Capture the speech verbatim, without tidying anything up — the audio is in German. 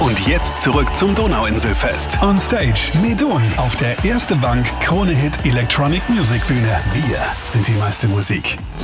Und jetzt zurück zum Donauinselfest. On Stage Medun auf der Erste Bank Krone Hit Electronic Music Bühne. Wir sind die meiste Musik.